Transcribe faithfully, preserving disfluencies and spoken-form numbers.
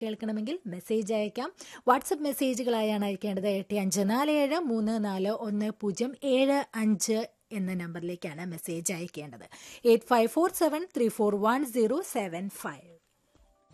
കേൾക്കണമെങ്കിൽ message അയക്കാം. WhatsApp മെസ്സേജുകളായാണ് അയക്കേണ്ടത്. എട്ട് അഞ്ച് നാല് ഏഴ് മൂന്ന് നാല് ഒന്ന് പൂജ്യം ഏഴ് അഞ്ച് എന്ന നമ്പറിലേക്കാണ് message അയക്കേണ്ടത്. Eight five four seven three four one zero seven five.